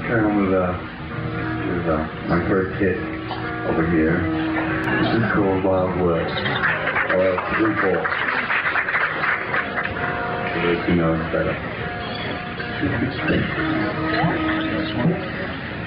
carry on with my first hit over here. This is called Wild World, or 3/4. For those who know it better.